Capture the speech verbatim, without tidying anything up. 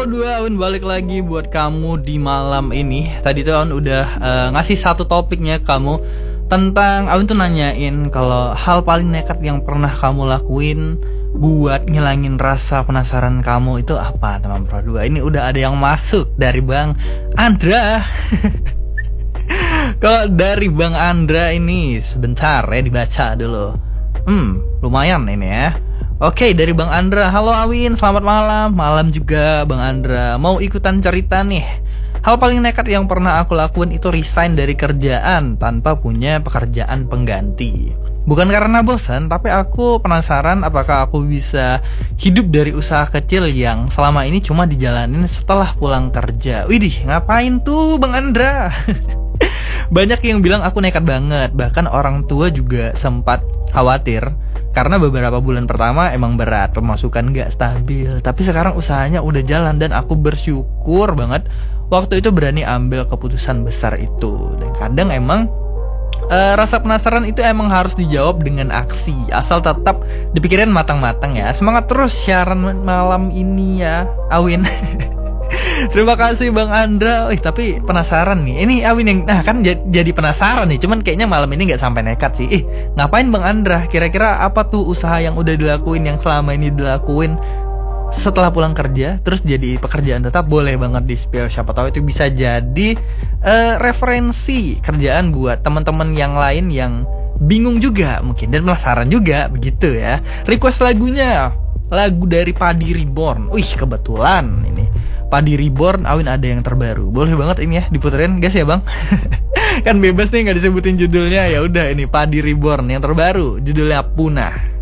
Dua, Awin balik lagi buat kamu di malam ini. Tadi tuh Awin udah uh, ngasih satu topiknya ke kamu tentang, Awin tuh nanyain kalau hal paling nekat yang pernah kamu lakuin buat ngilangin rasa penasaran kamu itu apa, teman Pro dua. Ini udah ada yang masuk dari Bang Andra. Kalau dari Bang Andra ini sebentar ya dibaca dulu. Hmm, lumayan ini ya. Oke, dari Bang Andra. Halo Awin, selamat malam. Malam juga Bang Andra. Mau ikutan cerita nih. Hal paling nekat yang pernah aku lakuin itu resign dari kerjaan tanpa punya pekerjaan pengganti. Bukan karena bosan, tapi aku penasaran apakah aku bisa hidup dari usaha kecil yang selama ini cuma dijalanin setelah pulang kerja. Widih, ngapain tuh Bang Andra? Banyak yang bilang aku nekat banget. Bahkan orang tua juga sempat khawatir karena beberapa bulan pertama emang berat, pemasukan gak stabil. Tapi sekarang usahanya udah jalan dan aku bersyukur banget waktu itu berani ambil keputusan besar itu. Dan kadang emang uh, rasa penasaran itu emang harus dijawab dengan aksi, asal tetap dipikirin matang-matang ya. Semangat terus siaran malam ini ya Awin. Terima kasih Bang Andra. Wih, tapi penasaran nih. Ini Awin yang nah kan j- jadi penasaran nih. Cuman kayaknya malam ini nggak sampai nekat sih. Ih, ngapain Bang Andra? Kira-kira apa tuh usaha yang udah dilakuin, yang selama ini dilakuin setelah pulang kerja terus jadi pekerjaan tetap? Boleh banget di-spill. Siapa tahu itu bisa jadi uh, referensi kerjaan buat teman-teman yang lain yang bingung juga mungkin dan penasaran juga begitu ya. Request lagunya, lagu dari Padi Reborn. Wih, kebetulan ini Padi Reborn, Awin ada yang terbaru. Boleh banget ini ya diputerin, guys ya Bang. Kan bebas nih nggak disebutin judulnya. Ya udah, ini Padi Reborn yang terbaru, judulnya Punah.